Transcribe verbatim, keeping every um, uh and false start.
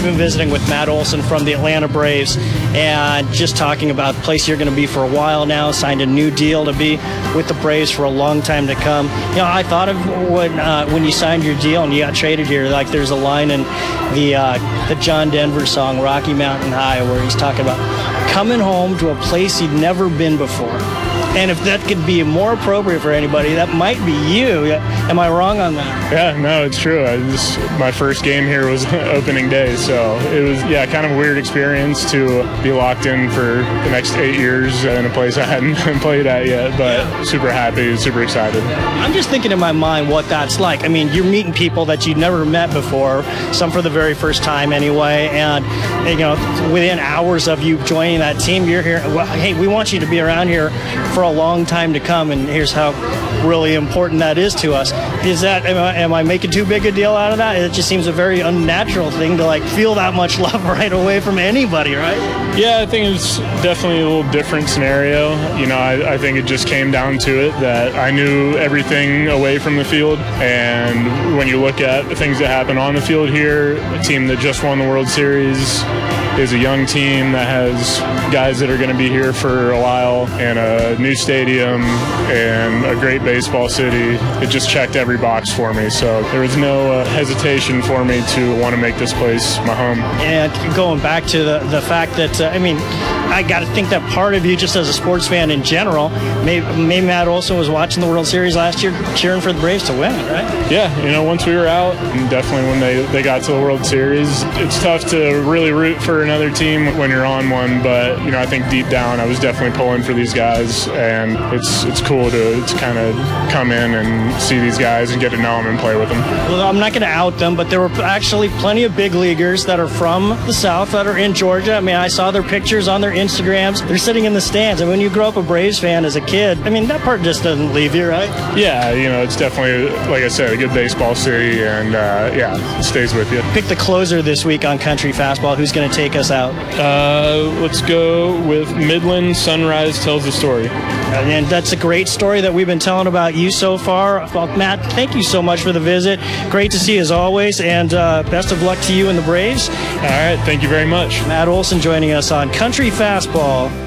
been visiting with Matt Olson from the Atlanta Braves and just talking about the place you're going to be for a while now, signed a new deal to be with the Braves for a long time to come. You know, I thought of when uh, when you signed your deal and you got traded here, like there's a line in the, uh, the John Denver song, Rocky Mountain High, where he's talking about coming home to a place he'd never been before. And if that could be more appropriate for anybody, that might be you. Am I wrong on that? Yeah, no, it's true. I just, my first game here was opening day, so it was, yeah, kind of a weird experience to be locked in for the next eight years in a place I hadn't played at yet, but super happy, super excited. I'm just thinking in my mind what that's like. I mean, you're meeting people that you've never met before, some for the very first time anyway, and, you know, within hours of you joining that team, you're here, well, hey, we want you to be around here for a long time to come, and here's how really important that is to us. Is that, am I, am I making too big a deal out of that? It just seems a very unnatural thing to like feel that much love right away from anybody, right? Yeah, I think it's definitely a little different scenario. You know, I, I think it just came down to it that I knew everything away from the field, and when you look at the things that happen on the field here, a team that just won the World Series is a young team that has guys that are going to be here for a while, and a new stadium and a great baseball city. It just checked every box for me, so there was no uh, hesitation for me to want to make this place my home. And going back to the, the fact that, uh, I mean, I got to think that part of you, just as a sports fan in general, maybe, maybe Matt Olson was watching the World Series last year cheering for the Braves to win it, right? Yeah, you know, once we were out, and definitely when they, they got to the World Series, it's tough to really root for another team when you're on one, but, you know, I think deep down I was definitely pulling for these guys, and it's it's cool to, to kind of come in and see these guys and get to know them and play with them. Well, I'm not going to out them, but there were actually plenty of big leaguers that are from the South that are in Georgia. I mean, I saw their pictures on their Instagrams. They're sitting in the stands, and when you grow up a Braves fan as a kid, I mean, that part just doesn't leave you, right? Yeah, you know, it's definitely, like I said, a good baseball city, and uh, yeah, it stays with you. Pick the closer this week on Country Fastball. Who's going to take us out? Uh, let's go with Midland. Sunrise tells the story. And that's a great story that we've been telling about you so far. Well, Matt, thank you so much for the visit. Great to see you as always, and uh, best of luck to you and the Braves. All right, thank you very much. Matt Olson joining us on Country Fastball.